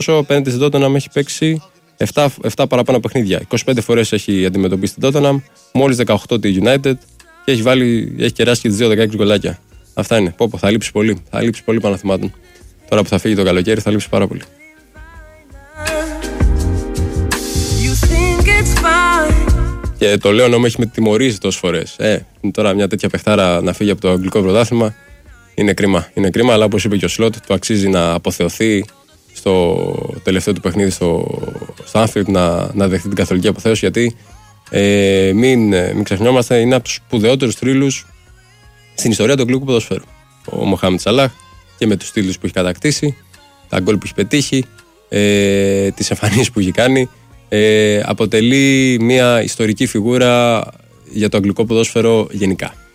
διαβάσω, απέναντι στην Tottenham έχει παίξει 7 παραπάνω παιχνίδια. 25 φορές έχει αντιμετωπίσει την Tottenham, μόλις 18 τη United και έχει κεράσει και τις 2-16 γκολάκια. Αυτά είναι. Θα λείψει πολύ. Θα λείψει πολύ Παναθημάτων. Τώρα που θα φύγει το καλοκαίρι θα λείψει πάρα πολύ. Και το λέω ενώ με έχει τιμωρήσει τόσες φορές. Τώρα μια τέτοια παιχτάρα να φύγει από το αγγλικό πρωτάθλημα είναι κρίμα. Είναι κρίμα, αλλά όπως είπε και ο Σλότ, του αξίζει να αποθεωθεί στο τελευταίο του παιχνίδι στο Anfield, να δεχτεί την καθολική αποθέωση. Γιατί μην ξεχνιόμαστε, είναι από τους σπουδαιότερους θρύλους στην ιστορία του αγγλικού ποδοσφαίρου. Ο Μοχάμεντ Σαλάχ, και με τους τίτλους που έχει κατακτήσει, τα γκολ που έχει πετύχει, τις εμφανίσεις που έχει κάνει. Αποτελεί μια ιστορική φιγούρα για το αγγλικό ποδόσφαιρο γενικά.